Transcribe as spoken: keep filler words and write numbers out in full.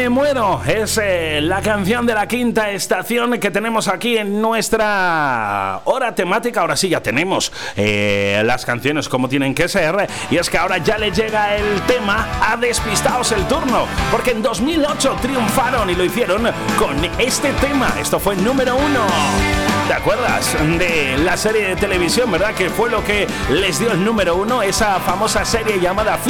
Me muero es eh, la canción de la quinta estación que tenemos aquí en nuestra hora temática. Ahora sí ya tenemos eh, las canciones como tienen que ser, y es que ahora ya le llega el tema a Despistaos el turno, porque en dos mil ocho triunfaron y lo hicieron con este tema. Esto fue número uno. ¿Te acuerdas de la serie de televisión, verdad? Que fue lo que les dio el número uno, esa famosa serie llamada